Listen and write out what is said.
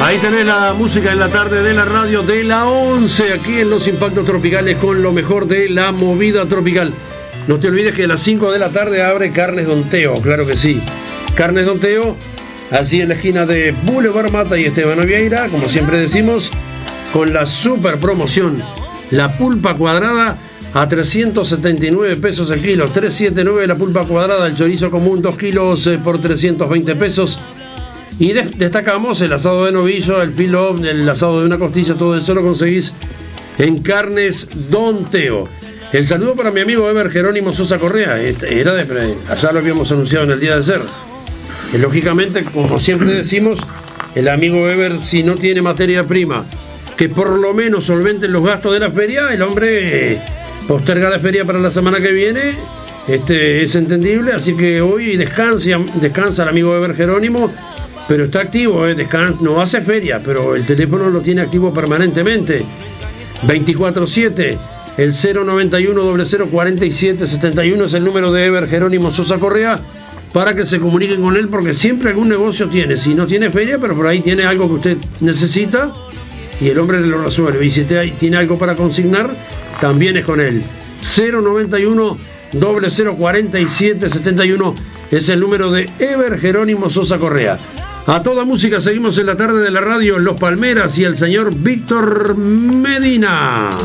Ahí tenés la música en la tarde de la radio de la 11, aquí en Los Impactos Tropicales, con lo mejor de la movida tropical. No te olvides que a las 5 de la tarde abre Carnes Don Teo, claro que sí. Carnes Don Teo, así en la esquina de Boulevard Mata y Esteban Ovieira, como siempre decimos, con la super promoción. La pulpa cuadrada a 379 pesos el kilo, 379 la pulpa cuadrada, el chorizo común 2 kilos por 320 pesos. Y destacamos el asado de novillo, el pilón, el asado de una costilla, todo eso lo conseguís en Carnes Don Teo. El saludo para mi amigo Eber Jerónimo Sosa Correa, allá lo habíamos anunciado en el día de ayer. Lógicamente, como siempre decimos, el amigo Eber, si no tiene materia prima, que por lo menos solventen los gastos de la feria, el hombre posterga la feria para la semana que viene, es entendible, así que hoy descansa el amigo Eber Jerónimo. Pero está activo, no hace feria, pero el teléfono lo tiene activo permanentemente. 24/7, el 091-004771 es el número de Eber Jerónimo Sosa Correa, para que se comuniquen con él, porque siempre algún negocio tiene. Si no tiene feria, pero por ahí tiene algo que usted necesita y el hombre le lo resuelve. Y si tiene algo para consignar, también es con él. 091-004771 es el número de Eber Jerónimo Sosa Correa. A toda música seguimos en la tarde de la radio, Los Palmeras y el señor Víctor Medina.